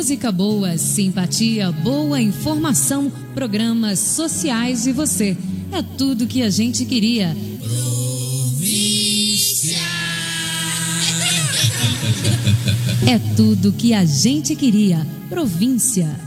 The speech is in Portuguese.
Música boa, simpatia, boa informação, programas sociais e você. É tudo que a gente queria. Província. É tudo que a gente queria. Província.